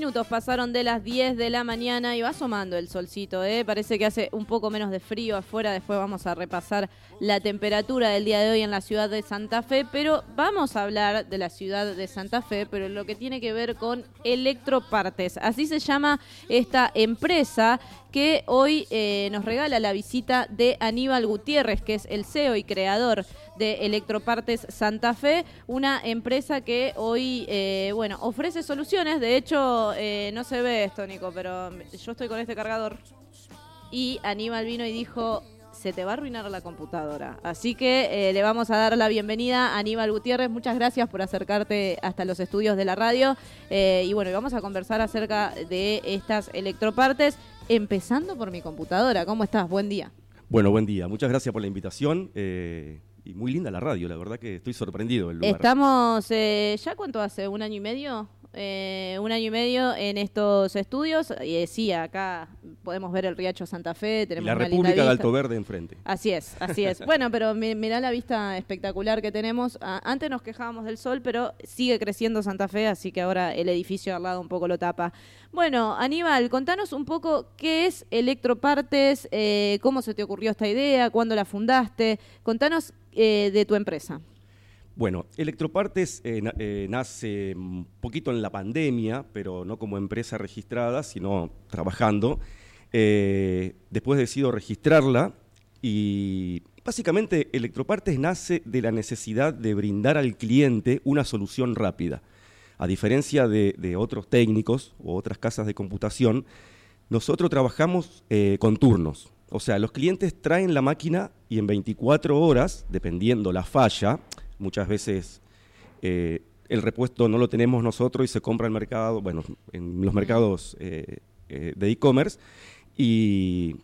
minutos pasaron de las 10 de la mañana y va asomando el solcito, Parece que hace un poco menos de frío afuera. Después vamos a repasar la temperatura del día de hoy en la ciudad de Santa Fe, pero vamos a hablar de la ciudad de Santa Fe, pero lo que tiene que ver con Electropartes. Así se llama esta empresa que hoy nos regala la visita de Aníbal Gutiérrez, que es el CEO y creador de Electropartes Santa Fe, una empresa que hoy ofrece soluciones. De hecho, no se ve esto, Nico, pero yo estoy con este cargador y Aníbal vino y dijo: se te va a arruinar la computadora. Así que le vamos a dar la bienvenida a Aníbal Gutiérrez. Muchas gracias por acercarte hasta los estudios de la radio. Y vamos a conversar acerca de estas Electropartes, empezando por mi computadora. ¿Cómo estás? Buen día. Bueno, buen día. Muchas gracias por la invitación. Y muy linda la radio, la verdad que estoy sorprendido del lugar. Estamos, ¿ya cuánto hace? ¿Un año y medio? 1 año y medio en estos estudios. Sí, acá podemos ver el Riacho Santa Fe. Tenemos y la una República linda de vista. Alto Verde enfrente. Así es. Bueno, pero mirá la vista espectacular que tenemos. Antes nos quejábamos del sol, pero sigue creciendo Santa Fe, así que ahora el edificio al lado un poco lo tapa. Bueno, Aníbal, contanos un poco qué es Electropartes, cómo se te ocurrió esta idea, cuándo la fundaste. Contanos de tu empresa. Bueno, Electropartes nace un poquito en la pandemia, pero no como empresa registrada, sino trabajando. Después decido registrarla y básicamente Electropartes nace de la necesidad de brindar al cliente una solución rápida. A diferencia de otros técnicos o otras casas de computación, nosotros trabajamos con turnos. O sea, los clientes traen la máquina y en 24 horas, dependiendo la falla, muchas veces el repuesto no lo tenemos nosotros y se compra en el mercado, en los mercados de e-commerce, y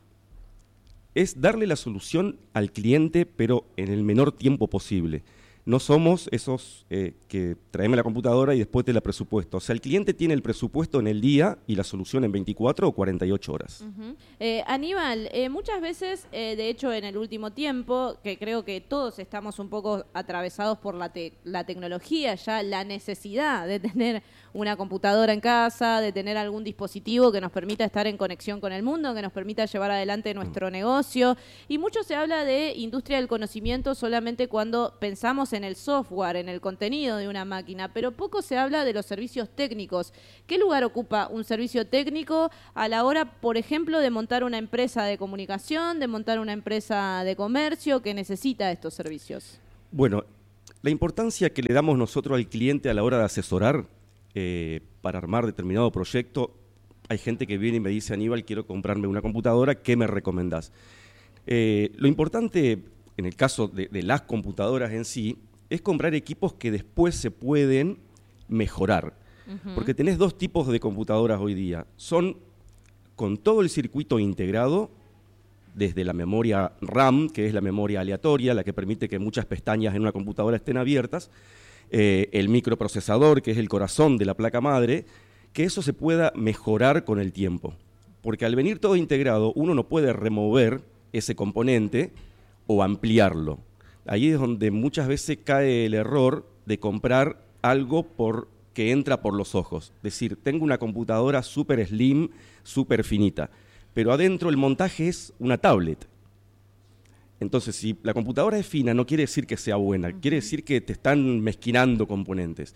es darle la solución al cliente, pero en el menor tiempo posible. No somos esos que traeme la computadora y después te la presupuesto. O sea, el cliente tiene el presupuesto en el día y la solución en 24 o 48 horas. Uh-huh. Aníbal, muchas veces, de hecho en el último tiempo, que creo que todos estamos un poco atravesados por la tecnología, ya la necesidad de tener una computadora en casa, de tener algún dispositivo que nos permita estar en conexión con el mundo, que nos permita llevar adelante nuestro negocio. Y mucho se habla de industria del conocimiento solamente cuando pensamos en el software, en el contenido de una máquina, pero poco se habla de los servicios técnicos. ¿Qué lugar ocupa un servicio técnico a la hora, por ejemplo, de montar una empresa de comunicación, de montar una empresa de comercio que necesita estos servicios? Bueno, la importancia que le damos nosotros al cliente a la hora de asesorar para armar determinado proyecto, hay gente que viene y me dice: Aníbal, quiero comprarme una computadora, ¿qué me recomendás? Lo importante en el caso de las computadoras en sí es comprar equipos que después se pueden mejorar. Uh-huh. Porque tenés 2 tipos de computadoras hoy día. Son con todo el circuito integrado, desde la memoria RAM, que es la memoria aleatoria, la que permite que muchas pestañas en una computadora estén abiertas, el microprocesador, que es el corazón de la placa madre, que eso se pueda mejorar con el tiempo. Porque al venir todo integrado, uno no puede remover ese componente o ampliarlo. Ahí es donde muchas veces cae el error de comprar algo que entra por los ojos. Es decir, tengo una computadora súper slim, súper finita, pero adentro el montaje es una tablet. Entonces, si la computadora es fina, no quiere decir que sea buena, quiere decir que te están mezquinando componentes.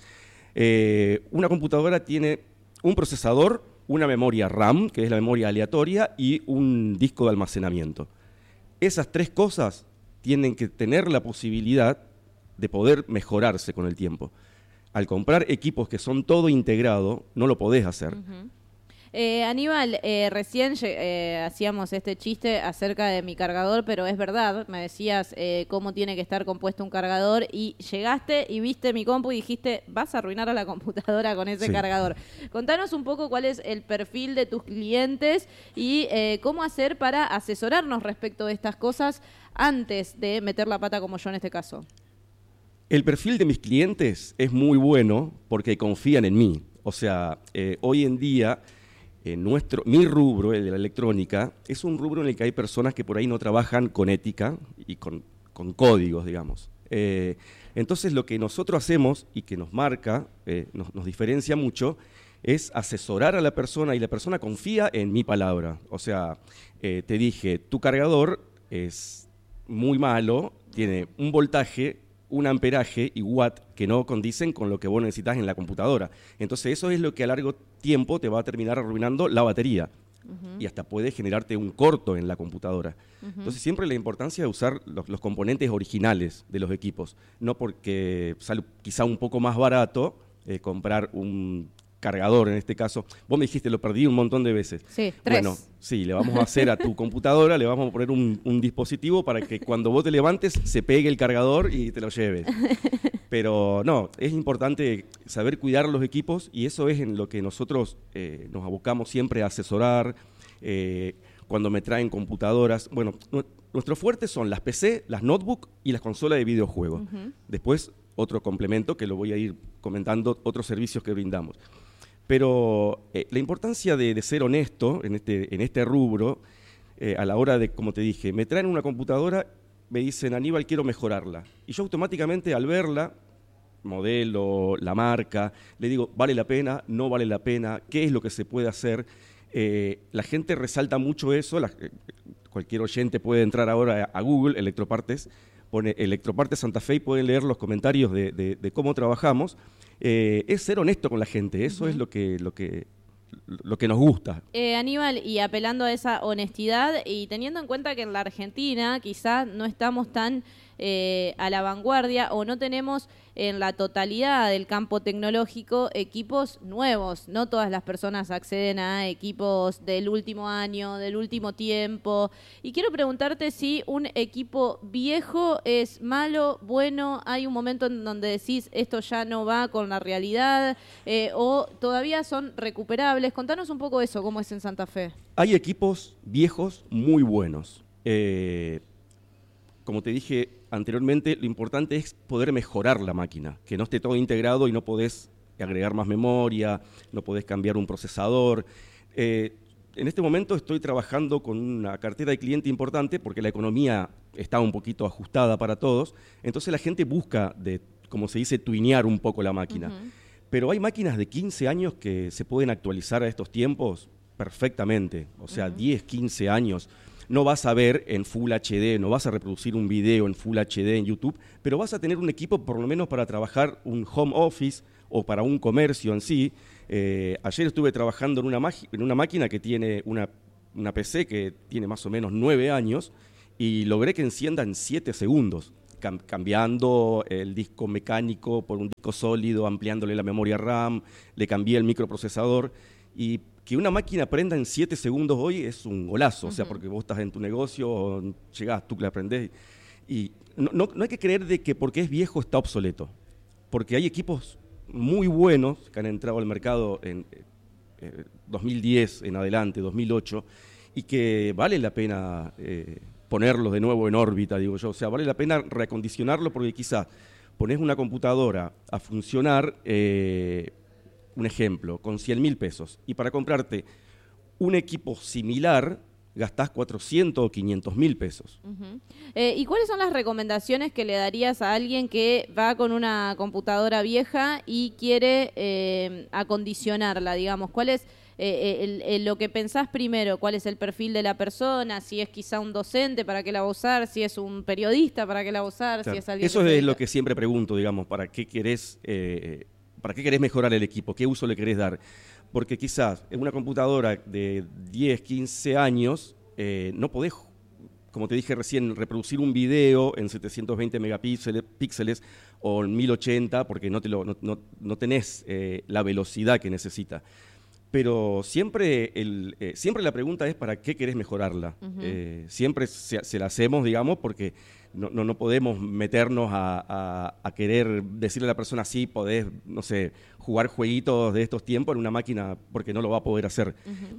Una computadora tiene un procesador, una memoria RAM, que es la memoria aleatoria, y un disco de almacenamiento. Esas 3 cosas tienen que tener la posibilidad de poder mejorarse con el tiempo. Al comprar equipos que son todo integrado, no lo podés hacer. Uh-huh. Aníbal, recién hacíamos este chiste acerca de mi cargador, pero es verdad, me decías cómo tiene que estar compuesto un cargador y llegaste y viste mi compu y dijiste: vas a arruinar a la computadora con ese cargador. Contanos un poco cuál es el perfil de tus clientes y cómo hacer para asesorarnos respecto de estas cosas antes de meter la pata como yo en este caso. El perfil de mis clientes es muy bueno porque confían en mí. O sea, hoy en día mi rubro, el de la electrónica, es un rubro en el que hay personas que por ahí no trabajan con ética y con códigos, digamos. Entonces, lo que nosotros hacemos y que nos marca, nos diferencia mucho, es asesorar a la persona y la persona confía en mi palabra. O sea, te dije, tu cargador es muy malo, tiene un voltaje, un amperaje y watt que no condicen con lo que vos necesitas en la computadora. Entonces eso es lo que a largo tiempo te va a terminar arruinando la batería. Y hasta puede generarte un corto en la computadora. Entonces siempre la importancia de usar los componentes originales de los equipos, no porque sale quizá un poco más barato comprar un cargador en este caso. Vos me dijiste, lo perdí un montón de veces. Sí, 3. Bueno, sí, le vamos a hacer a tu computadora, le vamos a poner un dispositivo para que cuando vos te levantes se pegue el cargador y te lo lleves. Pero no, es importante saber cuidar los equipos y eso es en lo que nosotros nos abocamos siempre a asesorar cuando me traen computadoras. Bueno, nuestros fuertes son las PC, las notebook y las consolas de videojuegos. Después otro complemento que lo voy a ir comentando, otros servicios que brindamos. Pero la importancia de ser honesto en este rubro, a la hora de, como te dije, me traen una computadora, me dicen, Aníbal, quiero mejorarla. Y yo automáticamente al verla, modelo, la marca, le digo, ¿vale la pena? ¿No vale la pena? ¿Qué es lo que se puede hacer? La gente resalta mucho eso, cualquier oyente puede entrar ahora a Google, Electropartes, pone Electropartes Santa Fe y pueden leer los comentarios de cómo trabajamos. Es ser honesto con la gente, eso es lo que nos gusta. Aníbal, y apelando a esa honestidad y teniendo en cuenta que en la Argentina quizás no estamos tan a la vanguardia o no tenemos en la totalidad del campo tecnológico equipos nuevos. No todas las personas acceden a equipos del último año, del último tiempo. Y quiero preguntarte si un equipo viejo es malo, bueno, hay un momento en donde decís esto ya no va con la realidad o todavía son recuperables. Contanos un poco eso, cómo es en Santa Fe. Hay equipos viejos muy buenos. Como te dije anteriormente, lo importante es poder mejorar la máquina, que no esté todo integrado y no podés agregar más memoria, no podés cambiar un procesador. En este momento estoy trabajando con una cartera de cliente importante porque la economía está un poquito ajustada para todos, entonces la gente busca, como se dice, tuinear un poco la máquina. Pero hay máquinas de 15 años que se pueden actualizar a estos tiempos perfectamente, o sea, 10, 15 años. No vas a ver en Full HD, no vas a reproducir un video en Full HD en YouTube, pero vas a tener un equipo por lo menos para trabajar un home office o para un comercio en sí. Ayer estuve trabajando en una máquina que tiene una PC que tiene más o menos 9 años y logré que encienda en 7 segundos, cambiando el disco mecánico por un disco sólido, ampliándole la memoria RAM, le cambié el microprocesador y que una máquina prenda en 7 segundos hoy es un golazo, o sea, porque vos estás en tu negocio, llegás, tú la aprendés. Y no hay que creer de que porque es viejo está obsoleto, porque hay equipos muy buenos que han entrado al mercado en 2010 en adelante, 2008, y que vale la pena ponerlos de nuevo en órbita, digo yo. O sea, vale la pena reacondicionarlo porque quizás ponés una computadora a funcionar... un ejemplo, con 100.000 pesos, y para comprarte un equipo similar gastás 400 o 500.000 pesos. ¿Y cuáles son las recomendaciones que le darías a alguien que va con una computadora vieja y quiere acondicionarla, digamos? ¿Cuál es lo que pensás primero? ¿Cuál es el perfil de la persona? Si es quizá un docente, ¿para qué la va a usar? Si es un periodista, ¿para qué la va a usar? Claro. Si es alguien Eso es lo que siempre pregunto, digamos, ¿para qué querés mejorar el equipo? ¿Qué uso le querés dar? Porque quizás en una computadora de 10, 15 años no podés, como te dije recién, reproducir un video en 720 megapíxeles o en 1080 porque no tenés la velocidad que necesita. Pero siempre la pregunta es ¿para qué querés mejorarla? Siempre se la hacemos, digamos, porque no podemos meternos a querer decirle a la persona sí, podés, no sé, jugar jueguitos de estos tiempos en una máquina porque no lo va a poder hacer.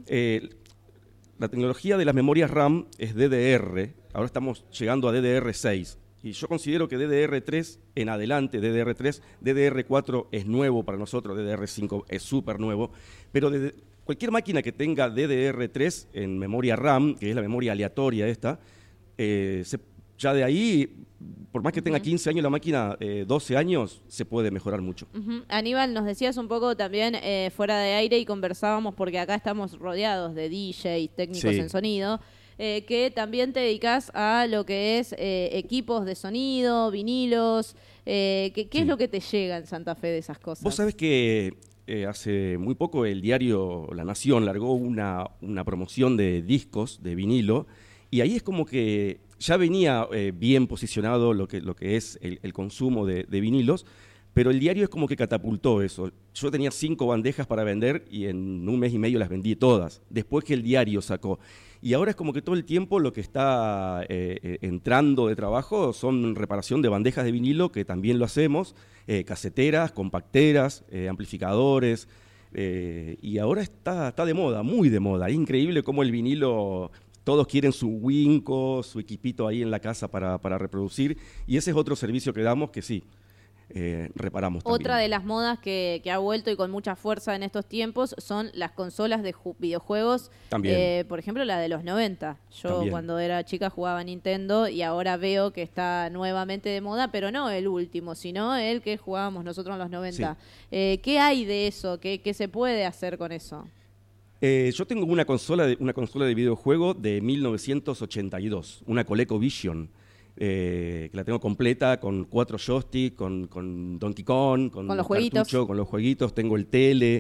La tecnología de las memorias RAM es DDR, ahora estamos llegando a DDR6. Y yo considero que DDR3 en adelante, DDR3, DDR4 es nuevo para nosotros, DDR5 es súper nuevo, pero cualquier máquina que tenga DDR3 en memoria RAM, que es la memoria aleatoria esta, Ya de ahí, por más que tenga 15 años la máquina, 12 años, se puede mejorar mucho. Aníbal, nos decías un poco también fuera de aire y conversábamos porque acá estamos rodeados de DJs, técnicos en sonido, que también te dedicas a lo que es equipos de sonido, vinilos. ¿Qué es lo que te llega en Santa Fe de esas cosas? Vos sabés que hace muy poco el diario La Nación largó una promoción de discos de vinilo y ahí es como que ya venía bien posicionado lo que es el consumo de vinilos, pero el diario es como que catapultó eso. Yo tenía 5 bandejas para vender y en un mes y medio las vendí todas, después que el diario sacó. Y ahora es como que todo el tiempo lo que está entrando de trabajo son reparación de bandejas de vinilo, que también lo hacemos, caseteras, compacteras, amplificadores, y ahora está de moda, muy de moda. Es increíble cómo el vinilo... Todos quieren su Winco, su equipito ahí en la casa para reproducir, y ese es otro servicio que damos que sí, reparamos también. Otra de las modas que ha vuelto y con mucha fuerza en estos tiempos son las consolas de videojuegos. También. Por ejemplo, la de los 90. Yo También. cuando era chica jugaba a Nintendo y ahora veo que está nuevamente de moda, pero no el último, sino el que jugábamos nosotros en los 90. Sí. ¿Qué hay de eso? ¿Qué se puede hacer con eso? Yo tengo una consola de videojuego de 1982, una ColecoVision, que la tengo completa con 4 joysticks, con Donkey Kong, con los jueguitos. Cartucho, con los jueguitos, tengo el tele,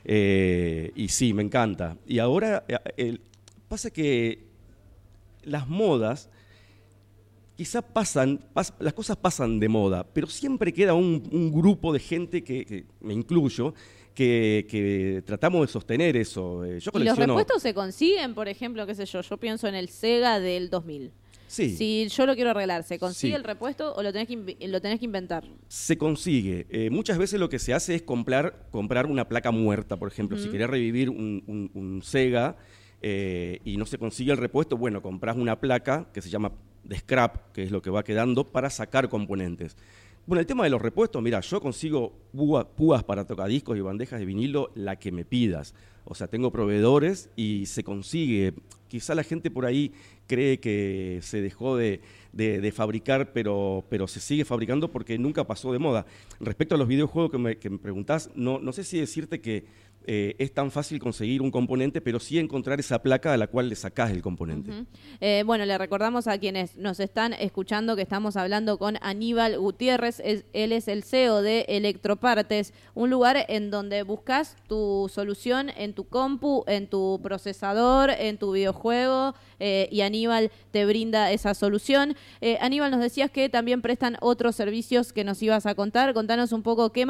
y sí, me encanta. Y ahora pasa que las modas quizá las cosas pasan de moda, pero siempre queda un grupo de gente que me incluyo, que tratamos de sostener eso. Yo ¿Y los repuestos se consiguen, por ejemplo, qué sé yo pienso en el Sega del 2000? Sí. Si yo lo quiero arreglar, ¿se consigue el repuesto o lo tenés que inventar? Se consigue. Muchas veces lo que se hace es comprar una placa muerta, por ejemplo. Si querés revivir un Sega y no se consigue el repuesto, bueno, comprás una placa que se llama de scrap, que es lo que va quedando, para sacar componentes. Bueno, el tema de los repuestos, mira, yo consigo púas para tocadiscos y bandejas de vinilo, la que me pidas. O sea, tengo proveedores y se consigue. Quizá la gente por ahí cree que se dejó de fabricar, pero se sigue fabricando porque nunca pasó de moda. Respecto a los videojuegos que me preguntás, no sé si decirte que es tan fácil conseguir un componente, pero sí encontrar esa placa a la cual le sacás el componente. Bueno, le recordamos a quienes nos están escuchando que estamos hablando con Aníbal Gutiérrez. Él es el CEO de Electropartes, un lugar en donde buscas tu solución en tu compu, en tu procesador, en tu videojuego, y Aníbal te brinda esa solución. Aníbal, nos decías que también prestan otros servicios que nos ibas a contar. Contanos un poco qué más.